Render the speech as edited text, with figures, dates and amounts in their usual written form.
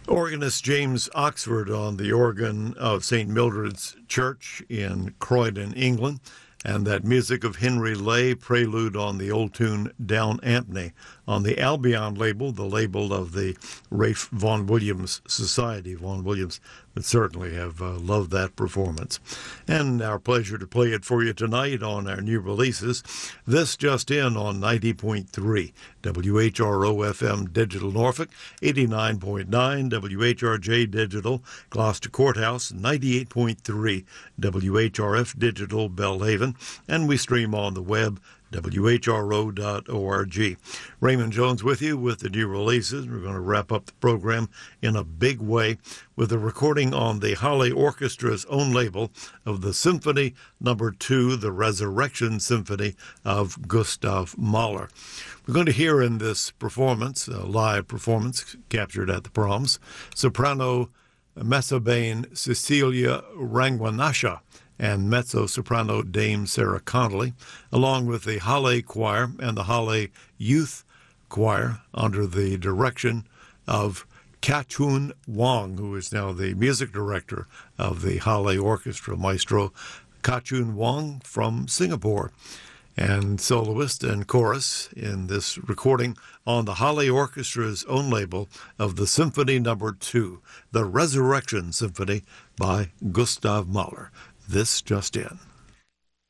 Organist James Oxford on the organ of St. Mildred's Church in Croydon, England, and that music of Henry Lay, Prelude on the old tune Down Ampney, on the Albion label, the label of the Ralph Vaughan Williams Society. Vaughan Williams would certainly have loved that performance. And our pleasure to play it for you tonight on our new releases. This just in on 90.3 WHRO-FM Digital Norfolk, 89.9 WHRJ Digital Gloucester Courthouse, 98.3 WHRF Digital Belhaven, and we stream on the web, WHRO.org. Raymond Jones with you with the new releases. We're going to wrap up the program in a big way with a recording on the Holly Orchestra's own label of the Symphony No. 2, the Resurrection Symphony of Gustav Mahler. We're going to hear in this performance, a live performance captured at the Proms, soprano mezzo-soprano Cecilia Rangwanasha and mezzo-soprano Dame Sarah Connolly, along with the Halle Choir and the Halle Youth Choir under the direction of Ka-chun Wong, who is now the music director of the Halle Orchestra, Maestro Ka-chun Wong from Singapore, and soloist and chorus in this recording on the Halle Orchestra's own label of the Symphony No. 2, the Resurrection Symphony by Gustav Mahler. This just in.